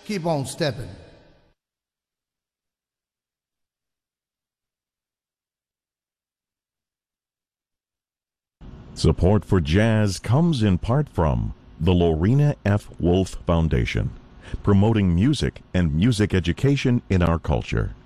keep on stepping. Support for jazz comes in part from the Lorena F. Wolf Foundation, promoting music and music education in our culture.